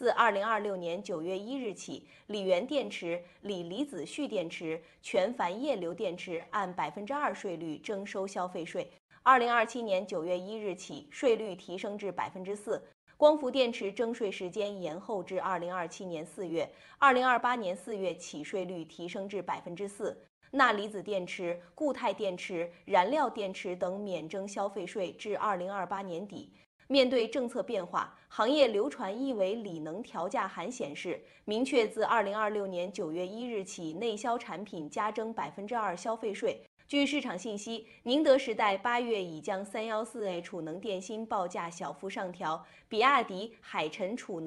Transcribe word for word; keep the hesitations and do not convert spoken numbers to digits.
自二零二六年九月一日起，锂源电池、锂离子蓄电池、全钒液流电池按百分之二税率征收消费税。二零二七年九月一日起，税率提升至百分之四。光伏电池征税时间延后至二零二七年四月，二零二八年四月起税率提升至百分之四。钠离子电池、固态电池、燃料电池等免征消费税至二零二八年底。面对政策变化，行业流传一维锂能调价函显示，明确自二零二六年九月一日起，内销产品加征百分之二消费税。据市场信息，宁德时代八月已将三一四 A 储能电芯报价小幅上调，比亚迪、海辰储能